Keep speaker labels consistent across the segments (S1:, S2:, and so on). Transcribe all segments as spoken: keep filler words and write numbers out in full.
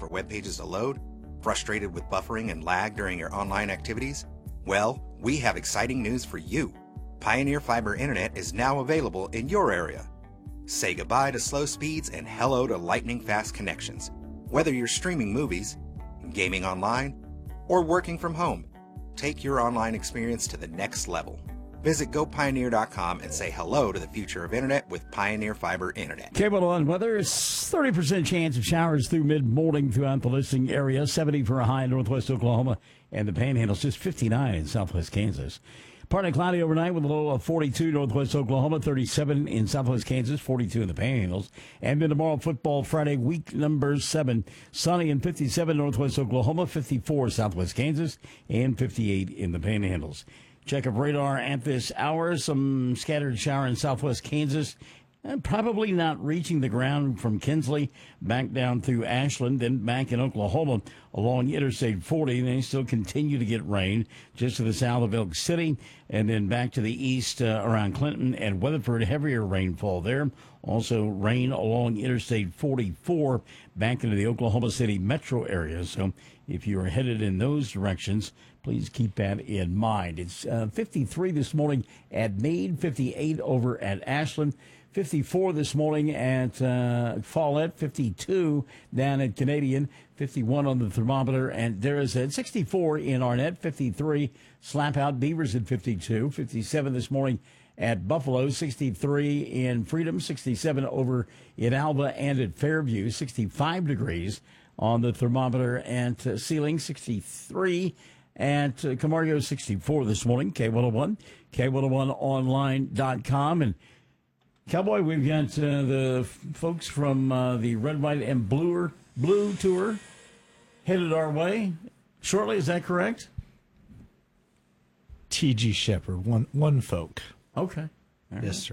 S1: web pages to load? Frustrated with buffering and lag during your online activities? Well, we have exciting news for you. Pioneer Fiber Internet is now available in your area. Say goodbye to slow speeds and hello to lightning-fast connections. Whether you're streaming movies, gaming online, or working from home, take your online experience to the next level. Visit go pioneer dot com and say hello to the future of Internet with Pioneer Fiber Internet.
S2: K one oh one weather is thirty percent chance of showers through mid-morning throughout the listing area. seventy for a high in northwest Oklahoma, and the Panhandle's just fifty-nine in southwest Kansas. Partly cloudy overnight with a low of forty-two northwest Oklahoma, thirty-seven in southwest Kansas, forty-two in the Panhandles. And then tomorrow, football Friday, week number seven. Sunny and fifty-seven northwest Oklahoma, fifty-four southwest Kansas, and fifty-eight in the Panhandles. Check of radar at this hour. Some scattered shower in southwest Kansas. And probably not reaching the ground from Kinsley back down through Ashland, then back in Oklahoma along Interstate forty. They still continue to get rain just to the south of Elk City, and then back to the east uh, around Clinton and Weatherford. Heavier rainfall there. Also rain along Interstate forty-four back into the Oklahoma City metro area. So if you are headed in those directions, please keep that in mind. It's uh, fifty-three this morning at Meade, fifty-eight over at Ashland. fifty-four this morning at uh, Follett, fifty-two down at Canadian, fifty-one on the thermometer, and there is at sixty-four in Arnett, fifty-three slap out Beavers at fifty-two, fifty-seven this morning at Buffalo, sixty-three in Freedom, sixty-seven over in Alba and at Fairview, sixty-five degrees on the thermometer at uh, Sealing, sixty-three at uh, Camargo, sixty-four this morning, K one oh one, K one oh one online dot com, and Cowboy, we've got uh, the f- folks from uh, the Red, White, and Blue, Blue Tour headed our way shortly. Is that correct?
S3: T G Shepherd, one one folk.
S2: Okay. All
S3: yes,
S2: right.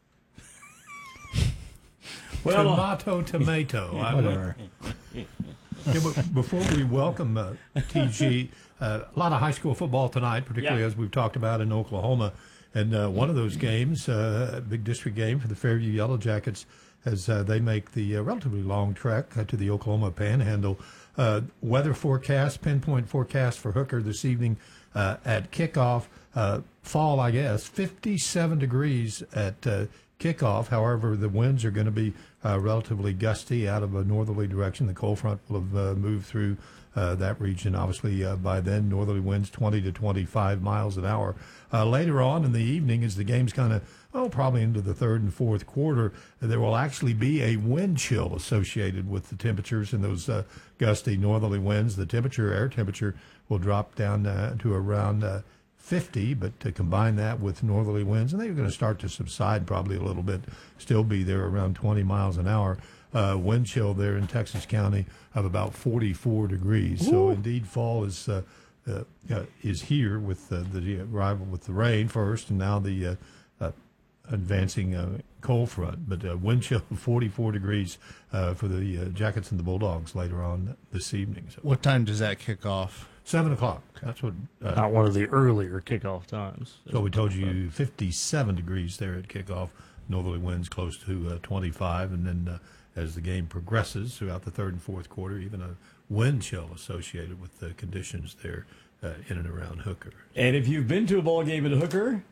S3: sir.
S4: Well, tomato, tomato.
S3: Whatever.
S4: Yeah, but before we welcome uh, T G, uh, a lot of high school football tonight, particularly
S2: yeah.
S4: as we've talked about in Oklahoma. And uh, one of those games, uh, a big district game for the Fairview Yellow Jackets, as uh, they make the uh, relatively long trek uh, to the Oklahoma Panhandle. Uh, weather forecast, pinpoint forecast for Hooker this evening uh, at kickoff. Uh, fall, I guess, fifty-seven degrees at uh, kickoff. However, the winds are going to be uh, relatively gusty out of a northerly direction. The cold front will have uh, moved through uh, that region. Obviously, uh, by then, northerly winds twenty to twenty-five miles an hour. Uh, later on in the evening, as the game's kind of, oh, probably into the third and fourth quarter, there will actually be a wind chill associated with the temperatures and those uh, gusty northerly winds. The temperature, air temperature, will drop down uh, to around uh, fifty, but to combine that with northerly winds, and they're going to start to subside probably a little bit, still be there around twenty miles an hour. Uh, wind chill there in Texas County of about forty-four degrees. Ooh. So indeed, fall is uh, uh, uh, is here with uh, the arrival with the rain first, and now the uh, uh, advancing uh, cold front. But uh, wind chill of forty-four degrees uh, for the uh, Jackets and the Bulldogs later on this evening. So,
S3: what time does that kick off?
S4: Seven o'clock. That's what. Uh,
S5: Not one of the earlier kickoff times.
S4: So we told you fifty-seven degrees there at kickoff. Northerly winds close to uh, twenty-five, and then uh, as the game progresses throughout the third and fourth quarter, even a wind chill associated with the conditions there uh, in and around Hooker.
S2: And if you've been to a ball game at Hooker,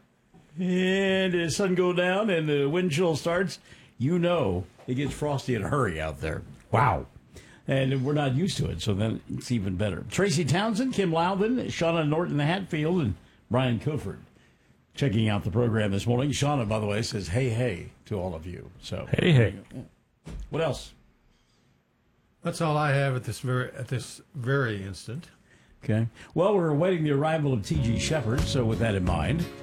S2: and the sun go down and the wind chill starts, you know it gets frosty in a hurry out there. Wow. And we're not used to it, so then it's even better. Tracy Townsend, Kim Loudon, Shauna Norton Hatfield, and Brian Coford checking out the program this morning. Shauna, by the way, says, hey, hey, to all of you. So,
S5: hey, hey.
S2: What else?
S4: That's all I have at this very at this very instant.
S2: Okay. Well, we're awaiting the arrival of T G Shepherd, so with that in mind,